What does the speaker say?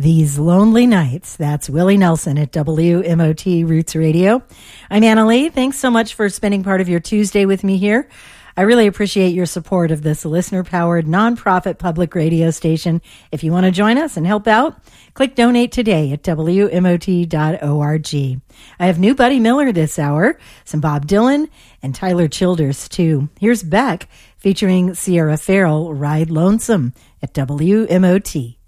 These Lonely Nights. That's Willie Nelson at WMOT Roots Radio. I'm Anna Lee. Thanks so much for spending part of your Tuesday with me here. I really appreciate your support of this listener-powered, nonprofit public radio station. If you want to join us and help out, click Donate Today at WMOT.org. I have new Buddy Miller this hour, some Bob Dylan, and Tyler Childers, too. Here's Beck featuring Sierra Farrell, Ride Lonesome at WMOT.